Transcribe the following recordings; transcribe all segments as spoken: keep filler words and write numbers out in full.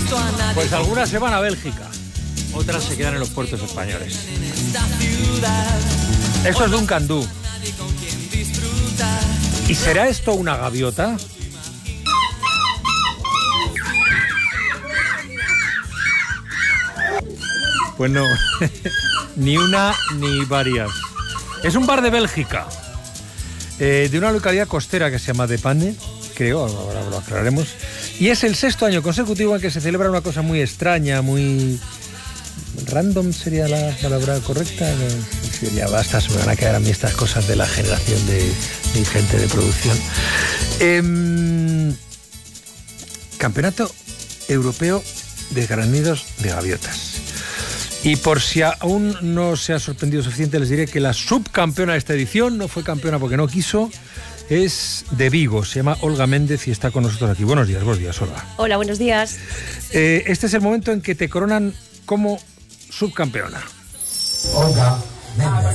Pues algunas se van a Bélgica, otras se quedan en los puertos españoles. Esto es Duncan Du. ¿Y será esto una gaviota? Pues no, ni una ni varias. Es un bar de Bélgica, eh, de una localidad costera que se llama De Panne, creo, ahora lo aclararemos. Y es el sexto año consecutivo en que se celebra una cosa muy extraña, muy... random sería la palabra correcta. Ya basta, se me van a quedar a mí estas cosas de la generación de, de gente de producción. Eh, Campeonato Europeo de Granidos de Gaviotas. Y por si aún no se ha sorprendido suficiente, les diré que la subcampeona de esta edición, no fue campeona porque no quiso, es de Vigo, se llama Olga Méndez y está con nosotros aquí. Buenos días, buenos días, Olga. Hola, buenos días. Eh, este es el momento en que te coronan como subcampeona. Olga Méndez.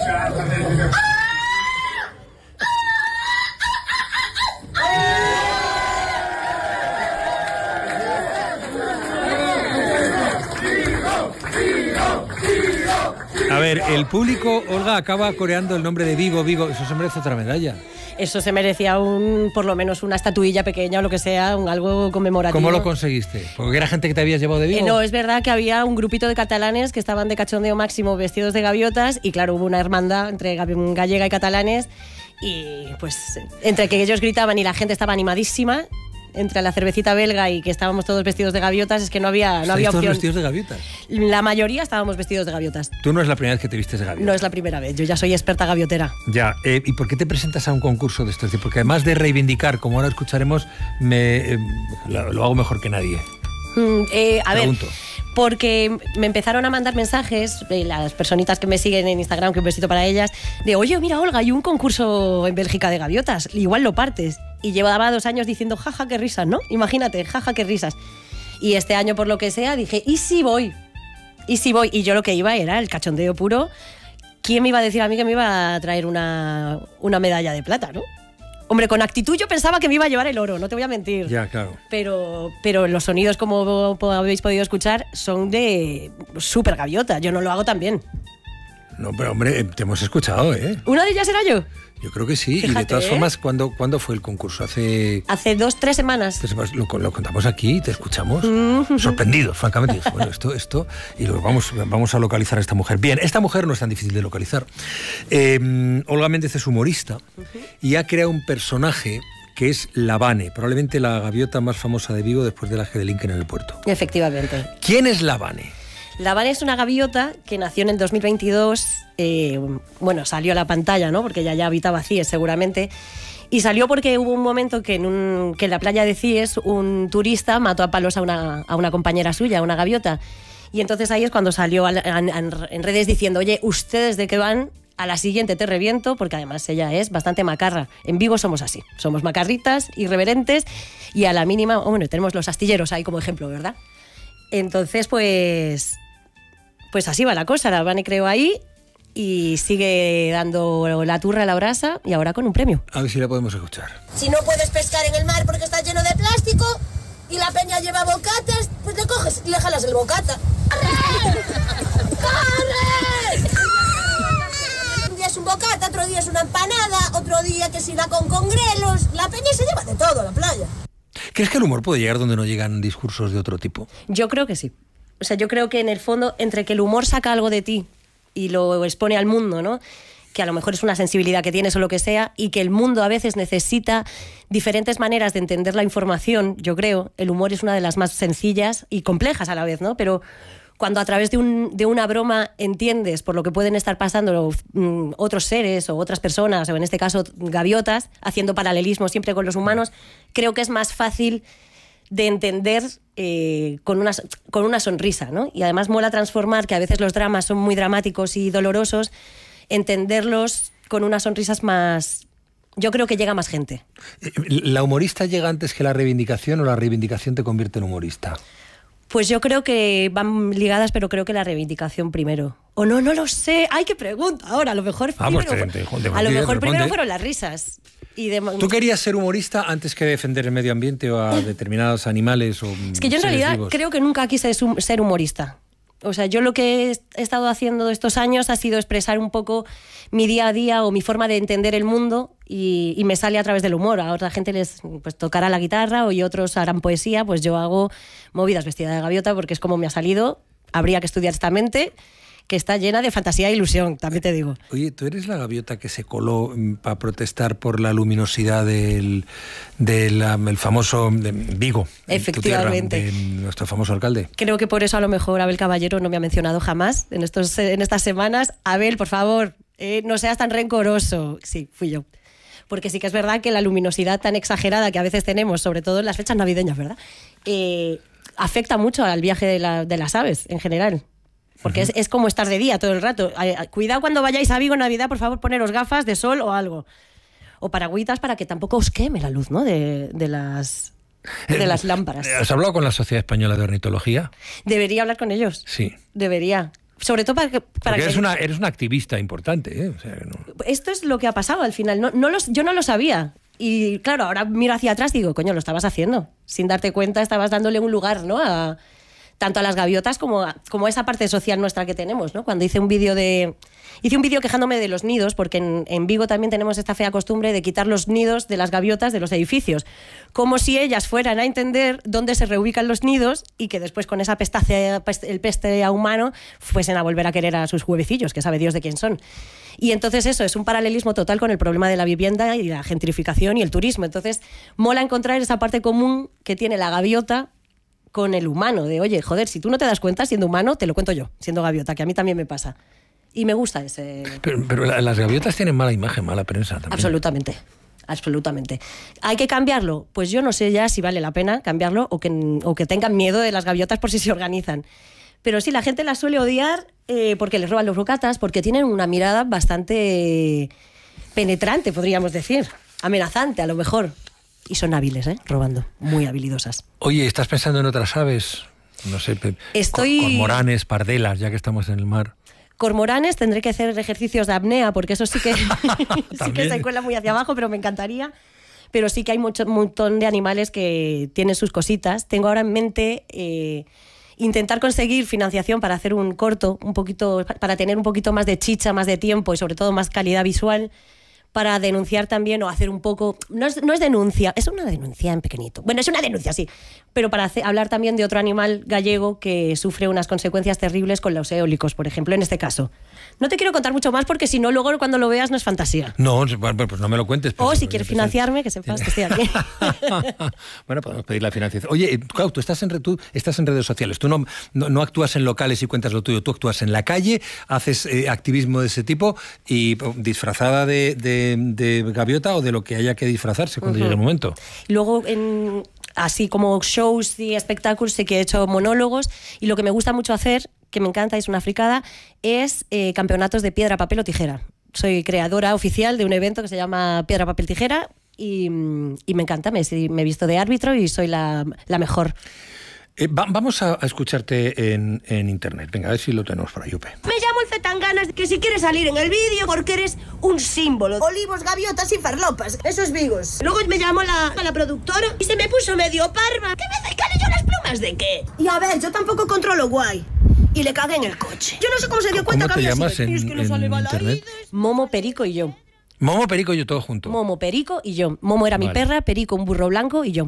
A ver, el público, Olga, acaba coreando el nombre de Vigo, Vigo, eso se merece otra medalla. Eso se merecía un, por lo menos una estatuilla pequeña o lo que sea, un algo conmemorativo. ¿Cómo lo conseguiste? ¿Porque era gente que te habías llevado de Vigo? Eh, no, es verdad que había un grupito de catalanes que estaban de cachondeo máximo vestidos de gaviotas y claro, hubo una hermandad entre gallega y catalanes y pues entre que ellos gritaban y la gente estaba animadísima, entre la cervecita belga y que estábamos todos vestidos de gaviotas, es que no había, no había opción. ¿Todos vestidos de gaviotas? La mayoría estábamos vestidos de gaviotas. Tú no es la primera vez que te vistes de gaviota. No es la primera vez, yo ya soy experta gaviotera. Ya, eh, ¿y por qué te presentas a un concurso de estos? Porque además de reivindicar, como ahora escucharemos, me, eh, lo, lo hago mejor que nadie. Mm, eh, a Pregunto. ver, porque me empezaron a mandar mensajes, eh, las personitas que me siguen en Instagram, que un besito para ellas, de oye, mira Olga, hay un concurso en Bélgica de gaviotas, igual lo partes. Y llevaba dos años diciendo, jaja, qué risas, ¿no? Imagínate, jaja, qué risas. Y este año, por lo que sea, dije, ¿y si voy? ¿Y si voy? Y yo lo que iba era el cachondeo puro. ¿Quién me iba a decir a mí que me iba a traer una, una medalla de plata, no? Hombre, con actitud yo pensaba que me iba a llevar el oro, no te voy a mentir. Ya, claro. Pero, pero los sonidos, como habéis podido escuchar, son de súper gaviota. Yo no lo hago tan bien. No, pero hombre, te hemos escuchado, ¿eh? ¿Una de ellas era yo? Yo creo que sí. Fíjate, y de todas ¿eh? formas, ¿cuándo, ¿cuándo fue el concurso? Hace... Hace dos, tres semanas. Tres semanas. Lo, lo contamos aquí, te escuchamos. Mm-hmm. Sorprendidos, francamente. Dije, bueno, esto, esto... Y lo vamos, vamos a localizar a esta mujer. Bien, esta mujer no es tan difícil de localizar. Eh, Olga Méndez es humorista uh-huh. y ha creado un personaje que es la Vane, probablemente la gaviota más famosa de Vigo después de la que delinquen en el puerto. Efectivamente. ¿Quién es la Vane? La Vane es una gaviota que nació en el dos mil veintidós, eh, bueno, salió a la pantalla, ¿no? Porque ella ya habitaba Cies seguramente, y salió porque hubo un momento que en, un, que en la playa de Cies un turista mató a palos a una, a una compañera suya, a una gaviota, y entonces ahí es cuando salió a, a, a, en redes diciendo, oye, ¿ustedes de qué van? A la siguiente te reviento, porque además ella es bastante macarra. En Vigo somos así, somos macarritas, irreverentes, y a la mínima, oh, bueno, tenemos los astilleros ahí como ejemplo, ¿verdad? Entonces, pues... Pues así va la cosa, la Vane creó ahí y sigue dando la turra a la brasa y ahora con un premio. A ver si la podemos escuchar. Si no puedes pescar en el mar porque está lleno de plástico y la peña lleva bocatas, pues le coges y le jalas el bocata. ¡Corre! ¡Corre! Un día es un bocata, otro día es una empanada, otro día que si la con congrelos. La peña se lleva de todo a la playa. ¿Crees que el humor puede llegar donde no llegan discursos de otro tipo? Yo creo que sí. O sea, yo creo que en el fondo, entre que el humor saca algo de ti y lo expone al mundo, ¿no? Que a lo mejor es una sensibilidad que tienes o lo que sea, y que el mundo a veces necesita diferentes maneras de entender la información, yo creo. El humor es una de las más sencillas y complejas a la vez, ¿no? Pero cuando a través de, un, de una broma entiendes por lo que pueden estar pasando um, otros seres o otras personas, o en este caso gaviotas, haciendo paralelismo siempre con los humanos, creo que es más fácil de entender eh, con, una, con una sonrisa, ¿no? Y además mola transformar, que a veces los dramas son muy dramáticos y dolorosos, entenderlos con unas sonrisas más... Yo creo que llega más gente. ¿La humorista llega antes que la reivindicación o la reivindicación te convierte en humorista? Pues yo creo que van ligadas, pero creo que la reivindicación primero. O no, no lo sé. ¡Ay, qué pregunta! Ahora, a lo mejor Ah, primero, pues te- te- te- a lo te- mejor responde. primero fueron las risas. Y de, ¿Tú querías ser humorista antes que defender el medio ambiente o a determinados animales o Es que yo en seres realidad vivos? creo que nunca quise sum- ser humorista. O sea, yo lo que he estado haciendo estos años ha sido expresar un poco mi día a día o mi forma de entender el mundo y, y me sale a través del humor. A otra gente les pues, tocará la guitarra o y otros harán poesía, pues yo hago movidas vestida de gaviota porque es como me ha salido. Habría que estudiar esta mente que está llena de fantasía e ilusión, también te digo. Oye, ¿tú eres la gaviota que se coló para protestar por la luminosidad del, del um, el famoso de Vigo? en tu Efectivamente. tierra, de nuestro famoso alcalde. Creo que por eso a lo mejor Abel Caballero no me ha mencionado jamás en, estos, en estas semanas. Abel, por favor, eh, no seas tan rencoroso. Sí, fui yo. Porque sí que es verdad que la luminosidad tan exagerada que a veces tenemos, sobre todo en las fechas navideñas, ¿verdad? Eh, afecta mucho al viaje de, la- de las aves en general. Porque uh-huh. es, es como estar de día todo el rato. Ay, ay, cuidado cuando vayáis a Vigo en Navidad, por favor, poneros gafas de sol o algo. O paragüitas para que tampoco os queme la luz, ¿no? De, de las... de las lámparas. ¿Has hablado con la Sociedad Española de Ornitología? Debería hablar con ellos. Sí. Debería. Sobre todo para que... Para Porque que eres, una, eres una activista importante, ¿eh? O sea, no... Esto es lo que ha pasado al final. No, no los, yo no lo sabía. Y claro, ahora miro hacia atrás y digo, coño, lo estabas haciendo. Sin darte cuenta, estabas dándole un lugar, ¿no? A, tanto a las gaviotas como a, como a esa parte social nuestra que tenemos, ¿no? Cuando hice un vídeo de... Hice un vídeo quejándome de los nidos, porque en, en Vigo también tenemos esta fea costumbre de quitar los nidos de las gaviotas de los edificios. Como si ellas fueran a entender dónde se reubican los nidos y que después con esa pestacia, el peste a humano, fuesen a volver a querer a sus huevecillos, que sabe Dios de quién son. Y entonces eso es un paralelismo total con el problema de la vivienda y la gentrificación y el turismo. Entonces mola encontrar esa parte común que tiene la gaviota con el humano, de oye, joder, si tú no te das cuenta siendo humano, te lo cuento yo, siendo gaviota, que a mí también me pasa. Y me gusta ese... Pero, pero la- las gaviotas tienen mala imagen, mala prensa también. Absolutamente, absolutamente. ¿Hay que cambiarlo? Pues yo no sé ya si vale la pena cambiarlo o que, o que tengan miedo de las gaviotas por si se organizan. Pero sí, la gente las suele odiar eh, porque les roban los bocatas, porque tienen una mirada bastante penetrante, podríamos decir. Amenazante, a lo mejor. Y son hábiles, ¿eh? Robando. Muy habilidosas. Oye, ¿estás pensando en otras aves? No sé, pe- Estoy- cor- cormoranes, pardelas, ya que estamos en el mar. Cormoranes, tendré que hacer ejercicios de apnea, porque eso sí que, sí que También. se cuela muy hacia abajo, pero me encantaría. Pero sí que hay mucho, un montón de animales que tienen sus cositas. Tengo ahora en mente eh, intentar conseguir financiación para hacer un corto, un poquito, para tener un poquito más de chicha, más de tiempo y sobre todo más calidad visual, para denunciar también o hacer un poco... No es, no es denuncia, es una denuncia en pequeñito. Bueno, es una denuncia, sí, pero para hacer, hablar también de otro animal gallego que sufre unas consecuencias terribles con los eólicos, por ejemplo, en este caso. No te quiero contar mucho más porque si no, luego cuando lo veas no es fantasía. No, bueno, pues no me lo cuentes. pero O si sí, quieres empezar. financiarme, que sepas que estoy aquí. Bueno, podemos pedir la financiación. Oye, claro, tú estás en, re- tú estás en redes sociales, tú no, no, no actúas en locales y cuentas lo tuyo, tú actúas en la calle, haces eh, activismo de ese tipo y oh, disfrazada de, de, de gaviota o de lo que haya que disfrazarse cuando Ujú. llegue el momento. Luego, en, así como shows y espectáculos, sí que he hecho monólogos y lo que me gusta mucho hacer, que me encanta, es una fricada, es eh, campeonatos de piedra, papel o tijera. Soy creadora oficial de un evento que se llama Piedra, Papel, Tijera y, y me encanta, me, me he visto de árbitro y soy la, la mejor. Eh, va- vamos a, a escucharte en, en internet. Venga, a ver si lo tenemos por ahí, Upe. Me llamo el Zetanganas, que si quieres salir en el vídeo porque eres un símbolo. Olivos, gaviotas y farlopas, esos vigos. Luego me llamó la, la productora y se me puso medio parva. ¿Qué me acercaré yo las plumas de qué? Y a ver, yo tampoco controlo guay. Y le cagué en el coche. Yo no sé cómo se dio cuenta ¿Cómo que te había llamas sido. en, Es que no en sale internet? balaídos. Momo, Perico y yo. Momo, Perico y yo todo junto. Momo, Perico y yo. Momo era mi Vale. perra, Perico un burro blanco y yo.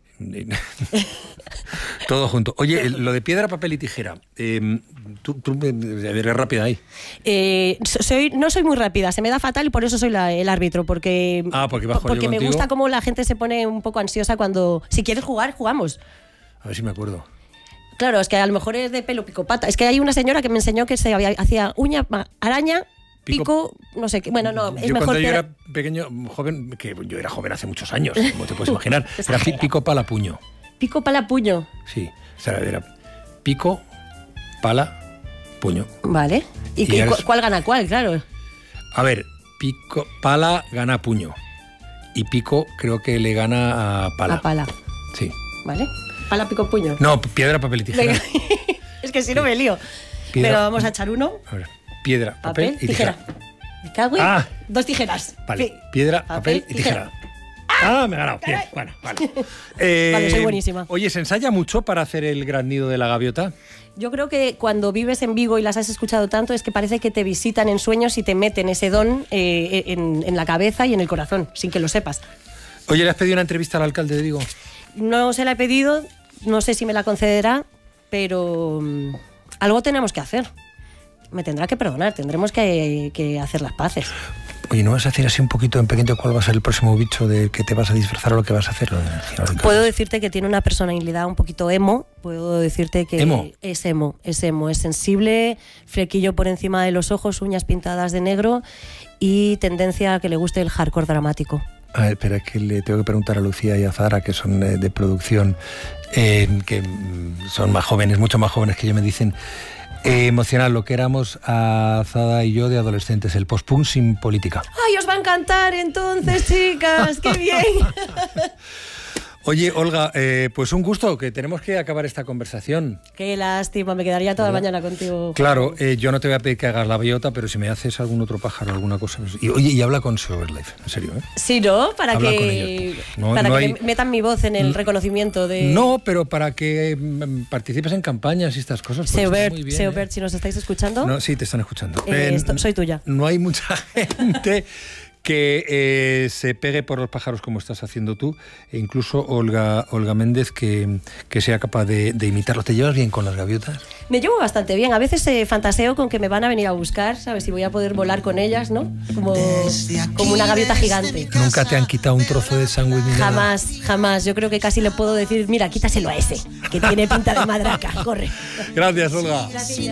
Todo junto. Oye, el- lo de piedra, papel y tijera. Eh, tú, tú eh, eres rápida ahí. Eh, so- soy, no soy muy rápida, se me da fatal y por eso soy la- el árbitro, porque, Ah, porque bajo yo porque me contigo. gusta cómo la gente se pone un poco ansiosa cuando... Si quieres jugar, jugamos. A ver si me acuerdo. Claro, es que a lo mejor es de pelo picopata. Es que hay una señora que me enseñó que se había, hacía uña, ma- araña, Pico- pico, no sé qué. Bueno, no, es yo mejor cuando yo piedra- era pequeño, joven, que yo era joven hace muchos años, como te puedes imaginar, era pi- pico, pala, puño. pico, pala, puño. Sí, o sea, era pico, pala, puño. Vale. ¿Y, Y qué- eres- cu- cuál gana cuál? Claro. A ver, pico, pala gana puño. Y pico creo que le gana a pala. A pala. Sí. ¿Vale? Pala, pico, puño. No, piedra, papel y tijera. Venga. Es que si no me lío. Piedra. Pero vamos a echar uno. A ver, piedra, papel, Papel, y tijera. tijera. Me cago en- Ah. Dos tijeras. Vale, Sí. piedra, papel, y tijera. Ah, me he ganado. Bien, bueno, vale. Eh, Vale, soy buenísima. Oye, ¿se ensaya mucho para hacer el gran nido de la gaviota? Yo creo que cuando vives en Vigo y las has escuchado tanto es que parece que te visitan en sueños y te meten ese don eh, en, en la cabeza y en el corazón, sin que lo sepas. Oye, ¿le has pedido una entrevista al alcalde de Vigo? No se la he pedido, no sé si me la concederá, pero mm, algo tenemos que hacer. Me tendrá que perdonar, tendremos que, que hacer las paces. Oye, ¿no vas a decir así un poquito en pequeño cuál va a ser el próximo bicho de que te vas a disfrazar o lo que vas a hacer? Lo de Giro de Puedo decirte que tiene una personalidad un poquito emo, puedo decirte que ¿Emo? es emo, es emo, es sensible, flequillo por encima de los ojos, uñas pintadas de negro y tendencia a que le guste el hardcore dramático. A ver, espera, que le tengo que preguntar a Lucía y a Zara, que son eh, de producción, eh, que mm, son más jóvenes, mucho más jóvenes que yo, me dicen... Eh, emocional, lo que éramos a Zada y yo de adolescentes, el post-punk sin política. ¡Ay, os va a encantar entonces, chicas! ¡Qué bien! Oye, Olga, eh, pues un gusto, que tenemos que acabar esta conversación. Qué lástima, me quedaría toda la mañana contigo. Claro, eh, yo no te voy a pedir que hagas la bellota, pero si me haces algún otro pájaro, alguna cosa... pues- Y, oye, y habla con Silverlife, en serio, ¿eh? Sí, ¿no? Para Habla con que, ellos. No- para no que hay- me metan mi voz en el reconocimiento de... No, pero para que mm, participes en campañas y estas cosas. porque está Seobert, muy bien, Seobert, ¿eh? si nos estáis escuchando, No, sí, te están escuchando. eh, Eh, esto- soy tuya. No hay mucha gente que eh, se pegue por los pájaros como estás haciendo tú, e incluso Olga, Olga Méndez, que, que sea capaz de, de imitarlo. ¿Te llevas bien con las gaviotas? Me llevo bastante bien. A veces eh, fantaseo con que me van a venir a buscar, ¿sabes? Si voy a poder volar con ellas, ¿no? Como, como una gaviota gigante. ¿Nunca te han quitado un trozo de sándwich ni nada? Jamás, jamás. Yo creo que casi le puedo decir, mira, quítaselo a ese, que tiene pinta de madraca. Corre. Gracias, Olga. Gracias.